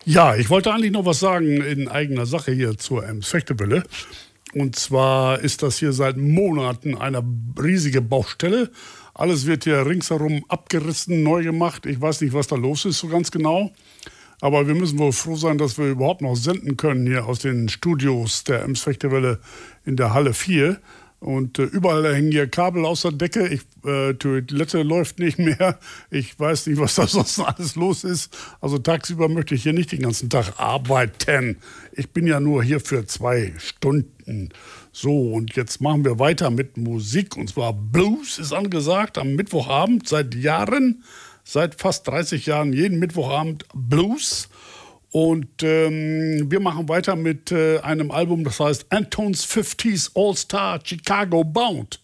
Ja, ich wollte eigentlich noch was sagen in eigener Sache hier zur Ems-Fechtewelle. Und zwar ist das hier seit Monaten eine riesige Baustelle. Alles wird hier ringsherum abgerissen, neu gemacht. Ich weiß nicht, was da los ist so ganz genau. Aber wir müssen wohl froh sein, dass wir überhaupt noch senden können hier aus den Studios der Ems-Fechtewelle in der Halle 4. Und überall hängen hier Kabel aus der Decke. Die Toilette läuft nicht mehr. Ich weiß nicht, was da sonst alles los ist. Also tagsüber möchte ich hier nicht den ganzen Tag arbeiten. Ich bin ja nur hier für 2 Stunden. So, und jetzt machen wir weiter mit Musik. Und zwar Blues ist angesagt am Mittwochabend seit Jahren. Seit fast 30 Jahren jeden Mittwochabend Blues. Und wir machen weiter mit einem Album, das heißt Anton's 50s All-Star Chicago Bound.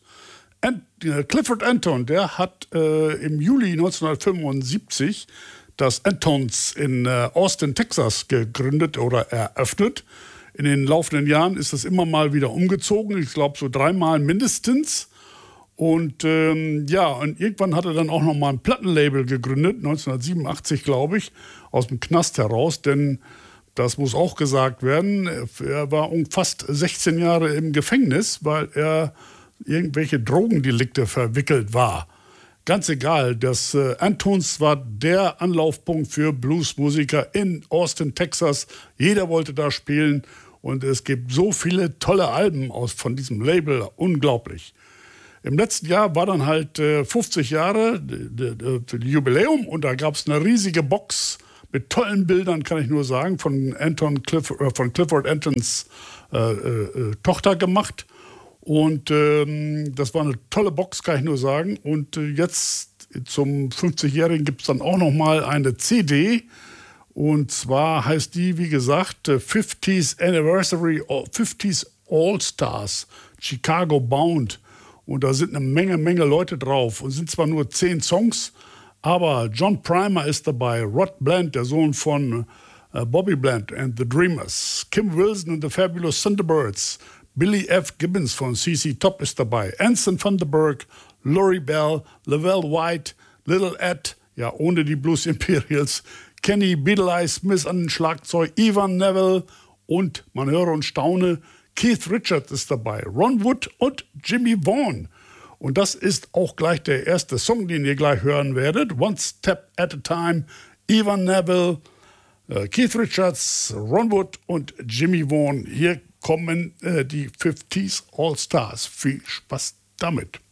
Clifford Anton, der hat im Juli 1975 das Antons in Austin, Texas gegründet oder eröffnet. In den laufenden Jahren ist das immer mal wieder umgezogen, ich glaube so 3-mal mindestens. Und und irgendwann hat er dann auch noch mal ein Plattenlabel gegründet, 1987 glaube ich, aus dem Knast heraus, denn das muss auch gesagt werden, er war fast 16 Jahre im Gefängnis, weil er irgendwelche Drogendelikte verwickelt war. Ganz egal, das Antons war der Anlaufpunkt für Bluesmusiker in Austin, Texas. Jeder wollte da spielen und es gibt so viele tolle Alben von diesem Label, unglaublich. Im letzten Jahr war dann halt 50 Jahre Jubiläum und da gab es eine riesige Box mit tollen Bildern, kann ich nur sagen, von Clifford Antons Tochter gemacht. Und das war eine tolle Box, kann ich nur sagen. Und jetzt zum 50-Jährigen gibt es dann auch noch mal eine CD. Und zwar heißt die, wie gesagt, 50th Anniversary, 50th All-Stars, Chicago Bound. Und da sind eine Menge Leute drauf. Und sind zwar nur 10 Songs, aber John Primer ist dabei, Rod Bland, der Sohn von Bobby Bland and the Dreamers, Kim Wilson and the Fabulous Thunderbirds, Billy F. Gibbons von CC Top ist dabei, Anson Thunderberg, Lori Bell, Lavelle White, Little Ed, ja ohne die Blues Imperials, Kenny Beadle Eye Smith an den Schlagzeug, Ivan Neville und, man höre und staune, Keith Richards ist dabei, Ron Wood und Jimmy Vaughan. Und das ist auch gleich der erste Song, den ihr gleich hören werdet. One Step at a Time, Ivan Neville, Keith Richards, Ron Wood und Jimmy Vaughan. Hier kommen die 50s All-Stars. Viel Spaß damit.